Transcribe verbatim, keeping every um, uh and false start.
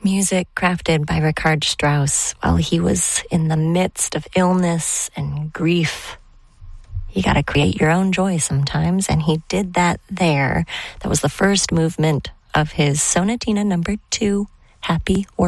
Music crafted by Richard Strauss while he was in the midst of illness and grief. You got to create your own joy sometimes, and he did that there. That was the first movement of his Sonatina number two, Happy Work.